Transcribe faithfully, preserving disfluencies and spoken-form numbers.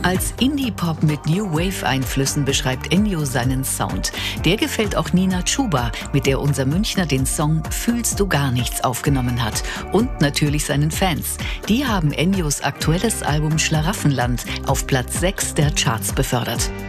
Als Indie-Pop mit New Wave-Einflüssen beschreibt Ennio seinen Sound. Der gefällt auch Nina Chuba, mit der unser Münchner den Song Fühlst du gar nichts aufgenommen hat. Und natürlich seinen Fans. Die haben Ennios aktuelles Album Schlaraffenland auf Platz sechs der Charts befördert.